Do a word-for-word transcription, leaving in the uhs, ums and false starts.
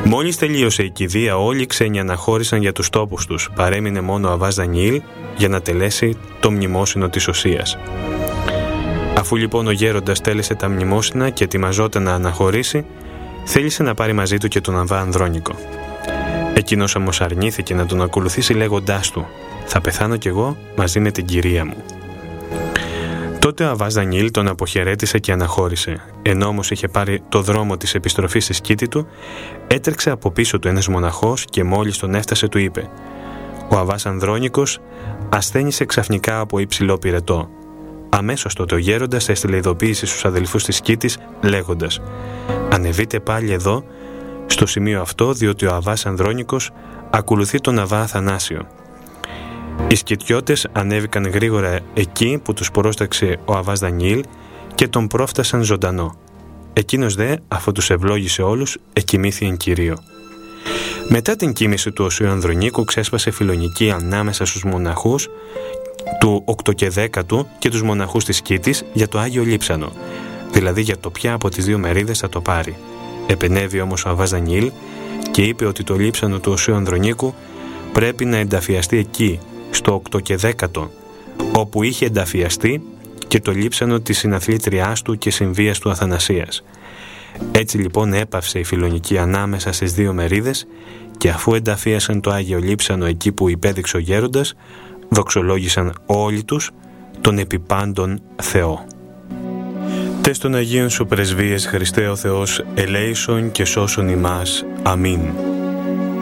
Μόλις τελείωσε η κηδεία, όλοι οι ξένοι αναχώρησαν για τους τόπους τους. Παρέμεινε μόνο ο Αββάς Δανιήλ για να τελέσει το μνημόσυνο της Οσίας. Αφού λοιπόν ο γέροντας τέλεσε τα μνημόσυνα και ετοιμαζόταν να αναχωρήσει, θέλησε να πάρει μαζί του και τον Αββά Ανδρώνικο. Εκείνος όμως αρνήθηκε να τον ακολουθήσει λέγοντάς του «Θα πεθάνω κι εγώ μαζί με την κυρία μου». Τότε ο Αββάς Δανιήλ τον αποχαιρέτησε και αναχώρησε. Ενώ όμως είχε πάρει το δρόμο της επιστροφής στη σκήτη του, έτρεξε από πίσω του ένας μοναχός και μόλις τον έφτασε του είπε «Ο Αββάς Ανδρώνικος ασθένησε ξαφνικά από υψηλό πυρετό». Αμέσως τότε ο γέροντας έστειλε ειδοποίηση στους αδελφούς της σκήτης λέγοντας «Ανεβείτε πάλι εδώ, στο σημείο αυτό, διότι ο Αββάς Ανδρώνικος ακολουθεί τον Αββά Αθανάσιο». Οι σκητιώτες ανέβηκαν γρήγορα εκεί που τους πρόσταξε ο Αββάς Δανιήλ και τον πρόφτασαν ζωντανό. Εκείνος δε, αφού τους ευλόγησε όλους, εκοιμήθη εν Κυρίω. Μετά την κοίμηση του Οσίου Ανδρονίκου ξέσπασε φιλονική ανάμεσα στους μοναχούς του οκτώ και δέκατου και τους μοναχούς της Σκήτης για το Άγιο Λείψανο, δηλαδή για το ποια από τις δύο μερίδες θα το πάρει. Επενέβη όμως ο Αββάς Δανιήλ και είπε ότι το λείψανο του Οσίου Ανδρονίκου πρέπει να ενταφιαστεί εκεί, στο οκτώ και δέκατο, όπου είχε ενταφιαστεί και το λείψανο της συναθλήτριάς του και συμβίας του Αθανασίας. Έτσι λοιπόν έπαυσε η φιλονική ανάμεσα στις δύο μερίδες και αφού ενταφίασαν το Άγιο Λείψανο εκεί που υπέδειξε ο γέροντας, δοξολόγησαν όλοι τους τον επιπάντων Θεό. Τες των Αγίων Σου πρεσβείες, Χριστέ ο Θεός, ελέησον και σώσον ημάς. Αμήν.